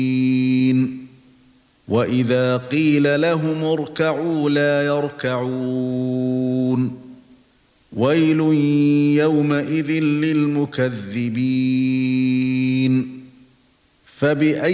وَإِذَا قِيلَ لَهُمُ ارْكَعُوا لَا يَرْكَعُونَ وَيْلٌ يَوْمَئِذٍ لِلْمُكَذِّبِينَ